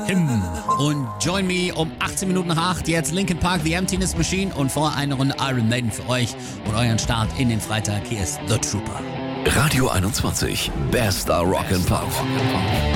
Him. Und Join Me um 18 Minuten nach 8. Jetzt Linkin Park, The Emptiness Machine und vor eine Runde Iron Maiden für euch und euren Start in den Freitag. Hier ist The Trooper. Radio 21, bester Rock'n'Pop.